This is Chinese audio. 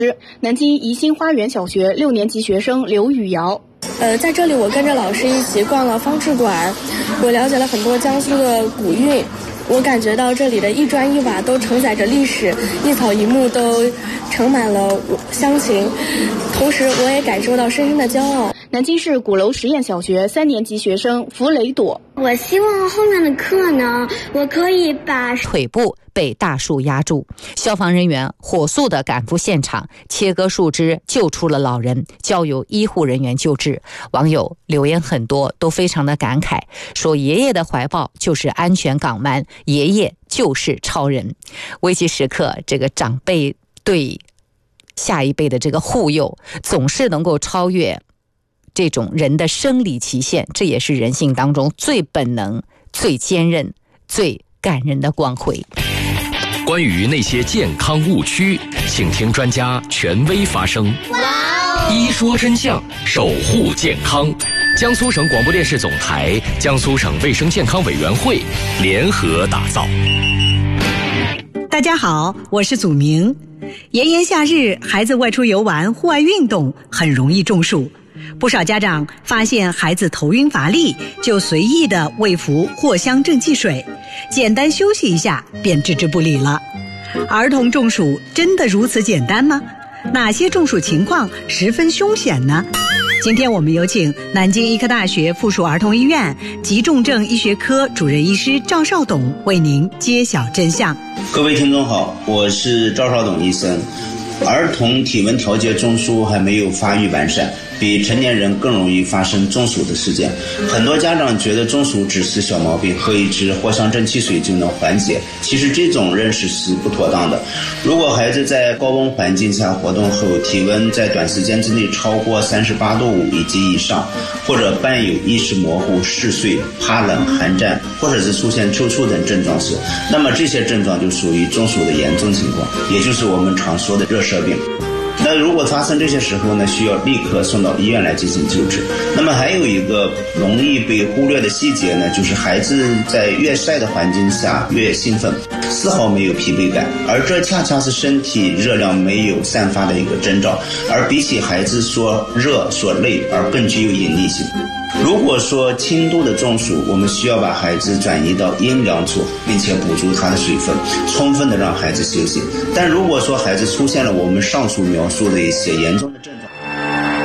南京宜兴花园小学6年级学生刘雨瑶。 在这里我跟着老师一起逛了方志馆，我了解了很多江苏的古韵，我感觉到这里的一砖一瓦都承载着历史，一草一木都盛满了乡情，同时我也感受到深深的骄傲。 南京市鼓楼实验小学3年级学生弗雷朵， 我希望后面的课呢，我可以把腿部被大树压住，消防人员火速地赶赴现场，切割树枝救出了老人，交由医护人员救治。网友留言很多，都非常的感慨，说爷爷的怀抱就是安全港湾，爷爷就是超人。危急时刻，这个长辈对下一辈的这个护佑，总是能够超越这种人的生理极限，这也是人性当中最本能、最坚韧、最感人的光辉。 关于那些健康误区，请听专家权威发声。一说真相，守护健康。江苏省广播电视总台、江苏省卫生健康委员会联合打造。 大家好，我是祖明。炎炎夏日，孩子外出游玩、户外运动很容易中暑。不少家长发现孩子头晕乏力，就随意的喂服藿香正气水，简单休息一下便置之不理了。儿童中暑真的如此简单吗？哪些中暑情况十分凶险呢？今天我们有请南京医科大学附属儿童医院急重症医学科主任医师赵少董为您揭晓真相。 各位听众好，我是赵少董医生。儿童体温调节中枢还没有发育完善，比成年人更容易发生中暑的事件。很多家长觉得中暑只是小毛病，喝一支藿香正气水就能缓解，其实这种认识是不妥当的。如果孩子在高温环境下活动后，体温在短时间之内超过38度5以及以上，或者伴有意识模糊、嗜睡、怕冷、寒战，或者是出现抽搐等症状时，那么这些症状就属于中暑的严重情况，也就是我们常说的热射病。那如果发生这些时候呢，需要立刻送到医院来进行救治。那么还有一个容易被忽略的细节呢，就是孩子在越晒的环境下越兴奋，丝毫没有疲惫感，而这恰恰是身体热量没有散发的一个征兆，而比起孩子说热说累而更具有引力性。如果说轻度的中暑，我们需要把孩子转移到阴凉处，并且补足他的水分，充分的让孩子休息。但如果说孩子出现了我们上述描述的一些严重的症状，